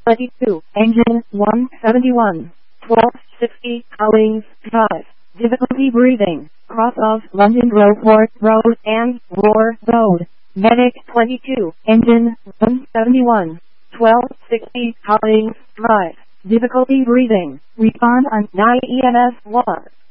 22, engine 171, 1260 Collins Drive. Difficulty breathing, cross of London Road Road and Roar Road. Medic 22, engine 171, 1260 Collins Drive. Difficulty breathing, respond on 9 EMS 1.